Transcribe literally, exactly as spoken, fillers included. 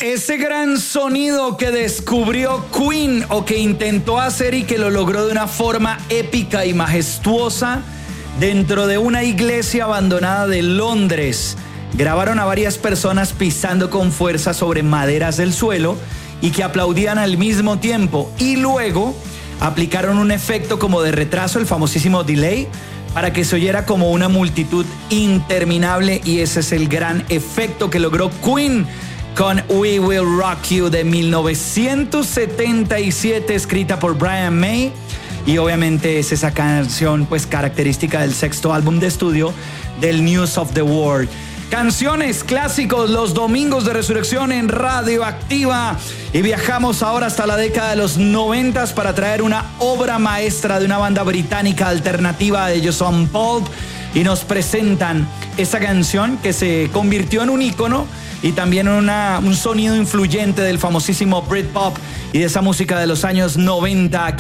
Ese gran sonido que descubrió Queen o que intentó hacer y que lo logró de una forma épica y majestuosa dentro de una iglesia abandonada de Londres. Grabaron a varias personas pisando con fuerza sobre maderas del suelo y que aplaudían al mismo tiempo, y luego aplicaron un efecto como de retraso, el famosísimo delay, para que se oyera como una multitud interminable, y ese es el gran efecto que logró Queen con We Will Rock You de mil novecientos setenta y siete, escrita por Brian May, y obviamente es esa canción pues característica del sexto álbum de estudio del News of the World. Canciones, clásicos, los domingos de resurrección en Radioactiva. Y viajamos ahora hasta la década de los noventas para traer una obra maestra de una banda británica alternativa. Ellos son Pulp y nos presentan esta canción que se convirtió en un ícono y también en una, un sonido influyente del famosísimo Britpop y de esa música de los años noventa. Aquí